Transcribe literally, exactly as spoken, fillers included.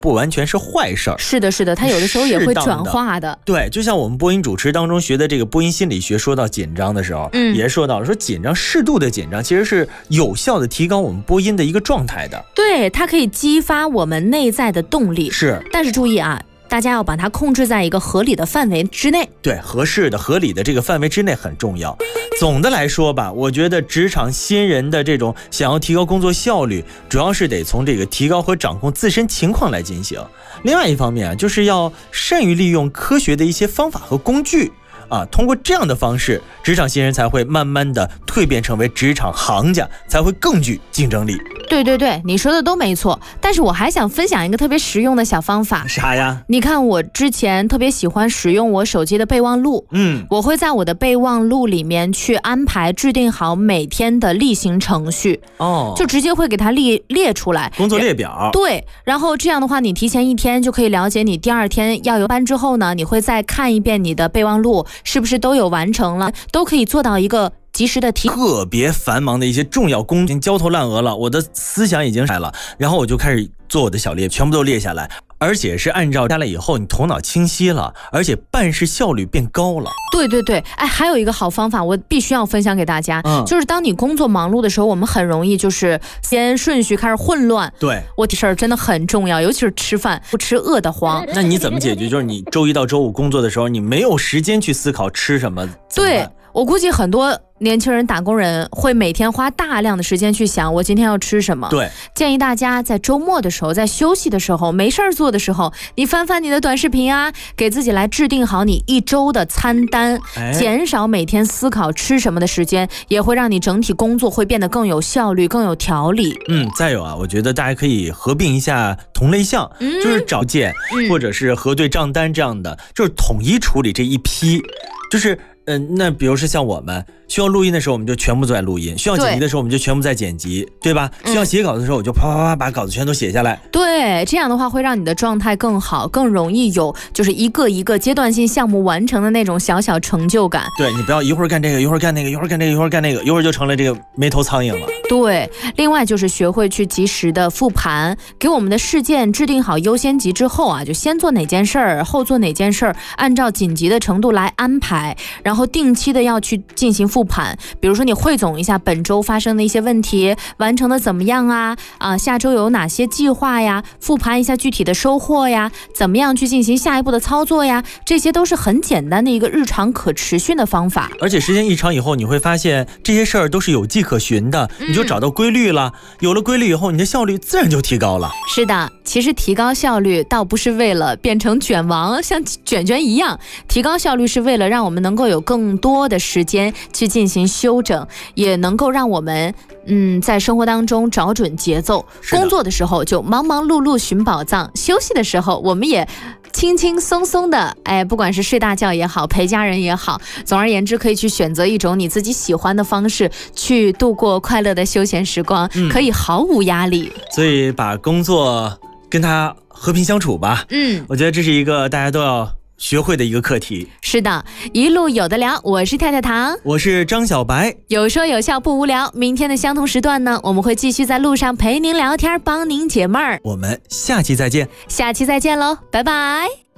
不完全是坏事儿。 是的，是的，它有的时候也会转化的。 对，就像我们播音主持当中学的这个播音心理学，说到紧张的时候，嗯，也说到了说紧张，适度的紧张其实是有效的提高我们播音的一个状态的。 对，它可以激发我们内在的动力。 是， 但是注意啊，大家要把它控制在一个合理的范围之内。 对，合适的、合理的这个范围之内很重要。总的来说吧，我觉得职场新人的这种想要提高工作效率，主要是得从这个提高和掌控自身情况来进行。另外一方面啊，就是要善于利用科学的一些方法和工具。啊，通过这样的方式，职场新人才会慢慢的蜕变成为职场行家，才会更具竞争力。 对对对，你说的都没错。但是我还想分享一个特别实用的小方法。 啥呀？ 你看，我之前特别喜欢使用我手机的备忘录。嗯，我会在我的备忘录里面去安排制定好每天的例行程序。哦，就直接会给它列列出来， 工作列表。 对，然后这样的话，你提前一天就可以了解你第二天要有班之后呢，你会再看一遍你的备忘录。是不是都有完成了，都可以做到一个及时的提。 特别繁忙的一些重要工作焦头烂额了，我的思想已经来了，然后我就开始做我的小列，全部都列下来，而且是按照下来以后，你头脑清晰了，而且办事效率变高了。 对对对，哎，还有一个好方法，我必须要分享给大家，嗯，就是当你工作忙碌的时候，我们很容易就是先顺序开始混乱。 对， 我这事儿真的很重要，尤其是吃饭，不吃饿得慌。 那你怎么解决？就是你周一到周五工作的时候，你没有时间去思考吃什么。 对，我估计很多年轻人、打工人会每天花大量的时间去想我今天要吃什么。 对， 建议大家在周末的时候，在休息的时候，没事儿做的时候，你翻翻你的短视频啊，给自己来制定好你一周的餐单，哎，减少每天思考吃什么的时间，也会让你整体工作会变得更有效率、更有条理。 嗯，再有啊，我觉得大家可以合并一下同类项，嗯，就是找件，嗯，或者是核对账单这样的，就是统一处理这一批，就是。嗯、呃，那比如说像我们需要录音的时候，我们就全部在录音；需要剪辑的时候，我们就全部在剪辑， 对, 对吧？需要写稿的时候，我就啪啪啪把稿子全都写下来。 对，这样的话会让你的状态更好，更容易有就是一个一个阶段性项目完成的那种小小成就感。 对，你不要一会儿干这个，一会儿干那个，一会儿干这个，一会儿干那个，一会儿就成了这个没头苍蝇了。 对，另外就是学会去及时的复盘，给我们的事件制定好优先级之后啊，就先做哪件事儿，后做哪件事儿，按照紧急的程度来安排，然后定期的要去进行复盘。比如说你汇总一下本周发生的一些问题，完成的怎么样啊？啊，下周有哪些计划呀？复盘一下具体的收获呀，怎么样去进行下一步的操作呀？这些都是很简单的一个日常可持续的方法。 而且时间一长以后，你会发现这些事儿都是有迹可循的，你就找到规律了。嗯、有了规律以后，你的效率自然就提高了。 是的，其实提高效率倒不是为了变成卷王，像卷卷一样，提高效率是为了让我们能够有更多的时间去进行修整，也能够让我们嗯在生活当中找准节奏。工作的时候就忙忙碌碌寻宝藏，休息的时候我们也轻轻松松的，哎，不管是睡大觉也好，陪家人也好，总而言之，可以去选择一种你自己喜欢的方式去度过快乐的休闲时光，嗯、可以毫无压力。 所以把工作跟它和平相处吧。嗯，我觉得这是一个大家都要学会的一个课题。 是的，一路有的聊，我是跳跳糖， 我是张小白， 有说有笑不无聊。明天的相同时段呢，我们会继续在路上陪您聊天，帮您解闷儿。 我们下期再见， 下期再见喽，拜拜。